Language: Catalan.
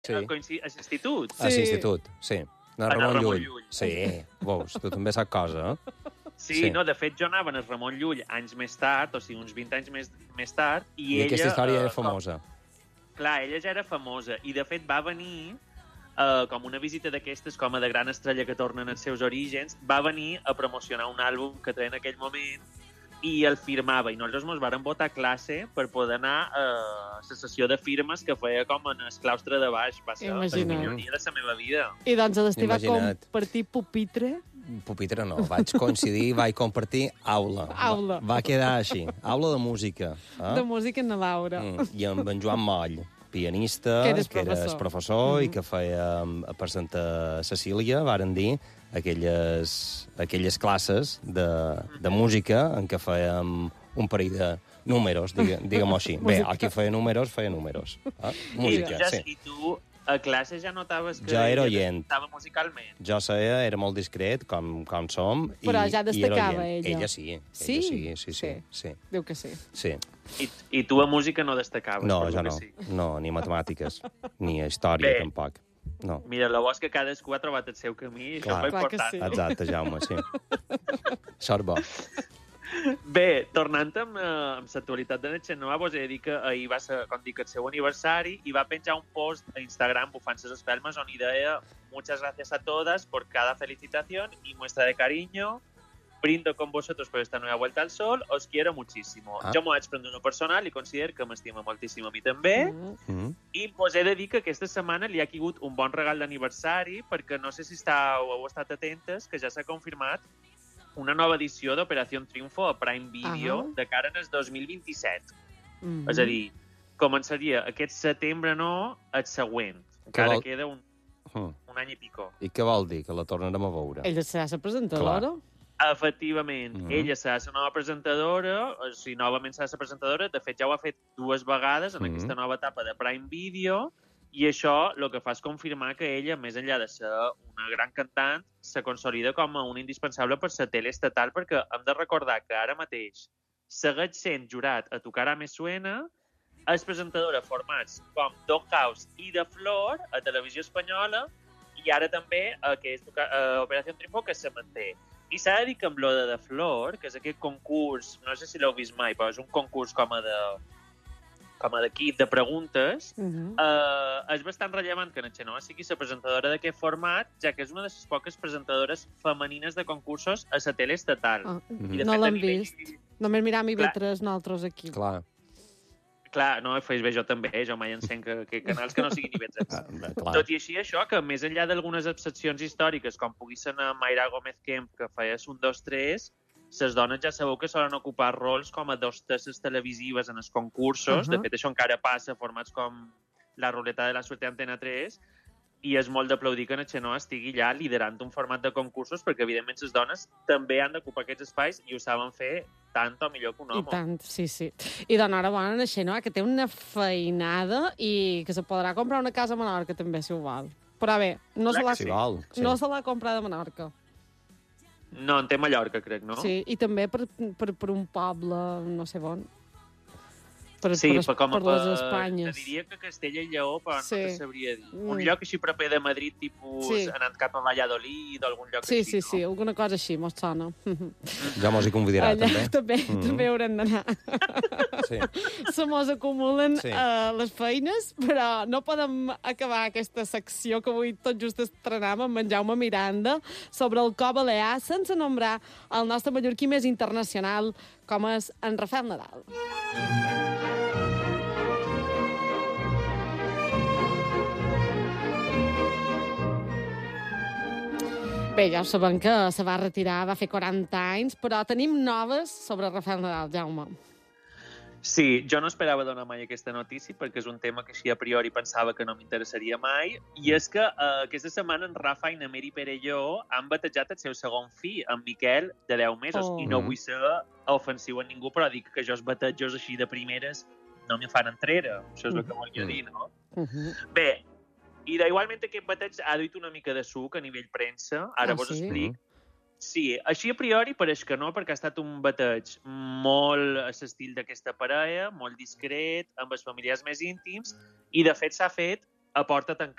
Sí. A l'institut. A l'institut, sí. En el Ramon Llull. Sí, veus, tu també saps cosa, eh? Sí, no, de fet, jo anava en el Ramon Llull anys més tard, o sigui, uns 20 anys més tard, i ella... aquesta història era famosa. Clar, ella ja era famosa, i de fet va venir, com una visita d'aquestes, com a de gran estrella que tornen als seus orígens, va venir a promocionar un àlbum que treia en aquell moment, i el firmava, i nosaltres ens vàrem votar a classe per poder anar a la sessió de firmes que feia com en el claustre de baix. Va ser el millor dia de la meva vida. I doncs a l'estiu va compartir pupitre? Pupitre no, vaig coincidir, vaig compartir aula. Aula. Va quedar així, aula de música. De música en la Laura. I amb en Joan Moll, pianista, que eres professor i que feia per Santa Cecília, varen dir, aquelles classes de música en què fèiem un parell de números, diguem-ho així. Bé, el que feia números. Música, sí. I tu a classe ja notaves que jo era oient. estava musicalment? Jo era molt discret, com som. Però ja destacava ella. Ella sí. Sí. Diu que sí. Sí. I tu a música no destacaves? No, jo no. No, ni matemàtiques, ni història, tampoc. No. Mira, la bo és que cadascú ha trobat el seu camí, i això és important. Sí. Exacte, Jaume, sí. Sort bo. Bé, tornant amb l'actualitat de Xenoa, vos he de dir que ahir va ser, com dic, el seu aniversari i va penjar un post a Instagram bufant-se les espelmes on hi deia «Muchas gracias a todas por cada felicitación y muestra de cariño. Brindo con vosotros por esta nueva vuelta al sol. Os quiero muchísimo». Jo m'ho vaig prendre una personal i considero que m'estima moltíssim a mi també. I vos he de dir que aquesta setmana li ha caigut un bon regal d'aniversari perquè no sé si heu estat atentes que ja s'ha confirmat una nova edició d'Operació Triunfo a Prime Video de cara en el 2027. És a dir, començaria aquest setembre, no, el següent. Encara queda un any i pico. I què vol dir? Que la tornarem a veure? Ella serà la presentadora? Efectivament. Ella serà la nova presentadora, o sigui, novament serà la presentadora. De fet, ja ho ha fet 2 vegades en aquesta nova etapa de Prime Video, i això el que fa és confirmar que ella, més enllà de ser una gran cantant, se consolida com a una indispensable per la tele estatal, perquè hem de recordar que ara mateix segueix sent jurat a Tu cara me suena, és presentadora formats com Doghouse i de Flor a Televisió Espanyola, i ara també que és Operació Triunfo, que se manté. I s'ha de dir que amb lo de Flor, que és aquest concurs, no sé si l'heu vist mai, però és un concurs com a d'equip de preguntes, és bastant rellevant que Xenoa sigui la presentadora d'aquest format, ja que és una de les poques presentadores femenines de concursos a la tele estatal. No l'hem vist. Només miram IB3 nosaltres aquí. Clar, no, fes bé, jo també, jo mai encenc que canals que no siguin IB3. Tot i així, això, que més enllà d'algunes excepcions històriques, com pugui ser Mayra Gómez Kemp, que feia un 2-3, les dones ja sabeu que solen ocupar rols com a d'hostesses televisives en els concursos. De fet, això encara passa, formats com la ruleta de la suerte Antena 3, i és molt d'aplaudir que Xenoa estigui ja liderant un format de concursos, perquè, evidentment, les dones també han d'ocupar aquests espais i ho saben fer tant o millor que un home. I tant, sí. I d'enhorabona a Xenoa, que té una feinada i que se podrà comprar una casa a Menorca, també, si ho val. Però bé, no se l'ha comprat a Menorca. No, en té Mallorca, crec, no? Sí, i també per un poble, no sé on. Per les Espanyes. Te diria que Castella i Lleó, però no te sabria dir. Un lloc així proper de Madrid, tipus anant cap a Valladolid o algun lloc així, no? Sí, alguna cosa així, mos sona. Ja mos hi convidarà, també. També haurem d'anar. Se mos acumulen les feines, però no podem acabar aquesta secció que avui tot just estrenam amb en Jaume Miranda sobre el Co Balear sense nombrar el nostre mallorquí més internacional, com és en Rafael Nadal. Bé, ja ho sabem que se va retirar, va fer 40 anys, però tenim noves sobre Rafael Nadal, Jaume. Sí, jo no esperava donar mai aquesta notícia perquè és un tema que així a priori pensava que no m'interessaria mai, i és que aquesta setmana en Rafa i na Meri Perelló han batejat el seu segon fill, en Miquel, de 10 mesos, i no vull ser ofensiu a ningú, però dic que jo els batejos així de primeres no m'hi fan enrere, això és el que volia dir, no? Bé, i igualment aquest bateig ha duit una mica de suc a nivell premsa, ara vos explic. Sí, així a priori pareix que no, perquè ha estat un bateig molt a l'estil d'aquesta parella, molt discret, amb els familiars més íntims, i de fet s'ha fet a porta tancada.